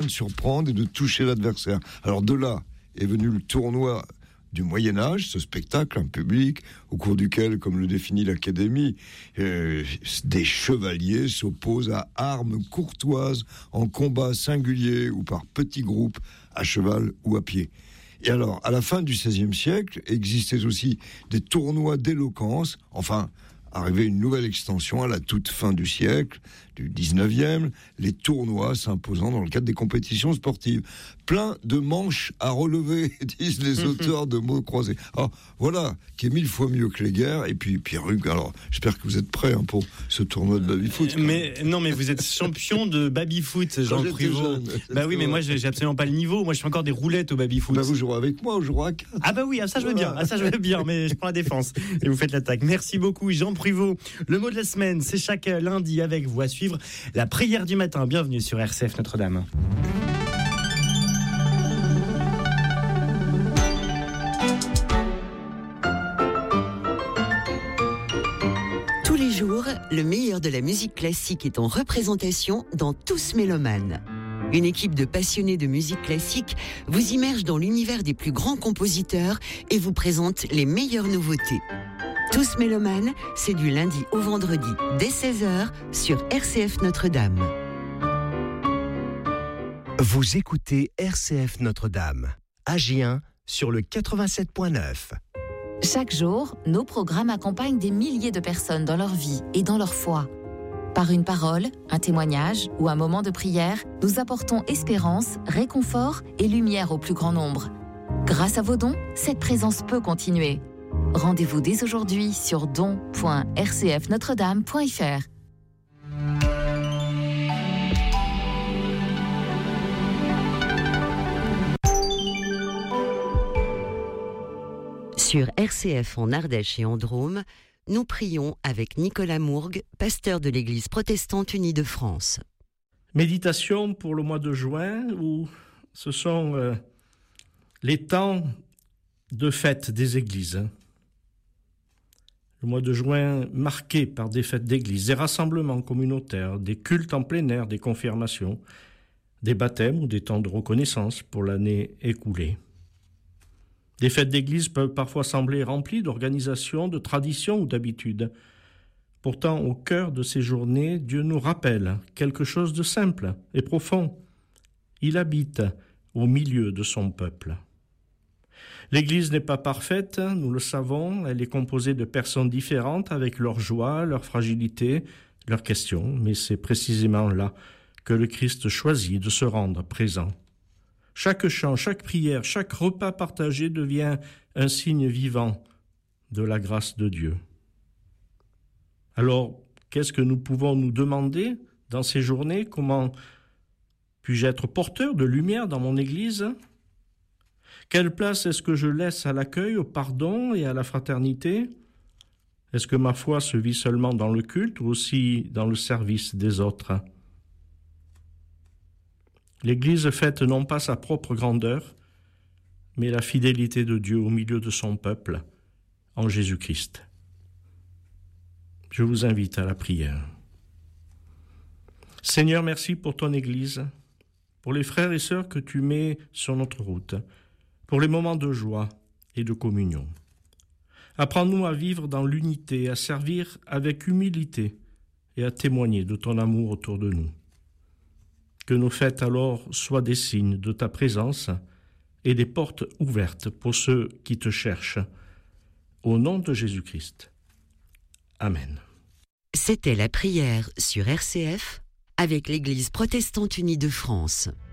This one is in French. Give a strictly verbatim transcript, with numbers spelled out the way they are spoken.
mal surprendre et de toucher l'adversaire. Alors de là est venu le tournoi du Moyen-Âge, ce spectacle en public, au cours duquel, comme le définit l'Académie, euh, des chevaliers s'opposent à armes courtoises, en combat singulier ou par petits groupes, à cheval ou à pied. Et alors, à la fin du seizième siècle, existaient aussi des tournois d'éloquence, enfin, arrivait une nouvelle extension à la toute fin du siècle, du dix-neuvième, les tournois s'imposant dans le cadre des compétitions sportives. Plein de manches à relever, disent les auteurs de mots croisés. Alors, voilà, qui est mille fois mieux que les guerres. Et puis, Pierre Hugues, alors, j'espère que vous êtes prêts hein, pour ce tournoi de baby-foot. Mais, non, mais vous êtes champion de baby-foot, Jean Privot. Bah oui, mais moi, j'ai, j'ai absolument pas le niveau. Moi, je fais encore des roulettes au baby-foot. Bah, vous jouerez avec moi, on jouera à quatre. Ah bah oui, ah, ça je veux bien, ah, ça je veux bien, mais je prends la défense. Et vous faites l'attaque. Merci beaucoup, Jean Privot. Le mot de la semaine, c'est chaque lundi avec vous à suivre la prière du matin. Bienvenue sur R C F Notre-Dame. Tous les jours, le meilleur de la musique classique est en représentation dans Tous Mélomanes. Une équipe de passionnés de musique classique vous immerge dans l'univers des plus grands compositeurs et vous présente les meilleures nouveautés. Tous Mélomanes, c'est du lundi au vendredi dès seize heures sur R C F Notre-Dame. Vous écoutez R C F Notre-Dame, à Gien, sur le quatre-vingt-sept virgule neuf. Chaque jour, nos programmes accompagnent des milliers de personnes dans leur vie et dans leur foi. Par une parole, un témoignage ou un moment de prière, nous apportons espérance, réconfort et lumière au plus grand nombre. Grâce à vos dons, cette présence peut continuer. Rendez-vous dès aujourd'hui sur don point r c f notre dame point f r. Sur R C F en Ardèche et en Drôme, nous prions avec Nicolas Mourgue, pasteur de l'Église protestante unie de France. Méditation pour le mois de juin, où ce sont euh, les temps de fête des églises. Le mois de juin marqué par des fêtes d'église, des rassemblements communautaires, des cultes en plein air, des confirmations, des baptêmes ou des temps de reconnaissance pour l'année écoulée. Les fêtes d'église peuvent parfois sembler remplies d'organisations, de traditions ou d'habitudes. Pourtant, au cœur de ces journées, Dieu nous rappelle quelque chose de simple et profond. Il habite au milieu de son peuple. L'Église n'est pas parfaite, nous le savons, elle est composée de personnes différentes avec leurs joies, leurs fragilités, leurs questions, mais c'est précisément là que le Christ choisit de se rendre présent. Chaque chant, chaque prière, chaque repas partagé devient un signe vivant de la grâce de Dieu. Alors, qu'est-ce que nous pouvons nous demander dans ces journées? Comment puis-je être porteur de lumière dans mon Église? Quelle place est-ce que je laisse à l'accueil, au pardon et à la fraternité? Est-ce que ma foi se vit seulement dans le culte ou aussi dans le service des autres? L'Église fête non pas sa propre grandeur, mais la fidélité de Dieu au milieu de son peuple, en Jésus-Christ. Je vous invite à la prière. Seigneur, merci pour ton Église, pour les frères et sœurs que tu mets sur notre route, pour les moments de joie et de communion. Apprends-nous à vivre dans l'unité, à servir avec humilité et à témoigner de ton amour autour de nous. Que nos fêtes alors soient des signes de ta présence et des portes ouvertes pour ceux qui te cherchent. Au nom de Jésus-Christ. Amen. C'était la prière sur R C F avec l'Église protestante unie de France.